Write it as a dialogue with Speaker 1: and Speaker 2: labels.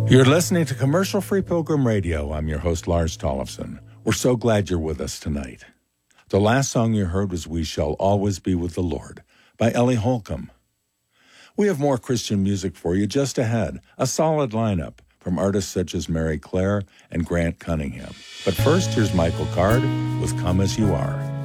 Speaker 1: You're listening to Commercial Free Pilgrim Radio. I'm your host, Lars Tollefson. We're so glad you're with us tonight. The last song you heard was We Shall Always Be With the Lord by Ellie Holcomb. We have more Christian music for you just ahead, a solid lineup from artists such as Mary Claire and Grant Cunningham. But first, here's Michael Card with Come As You Are.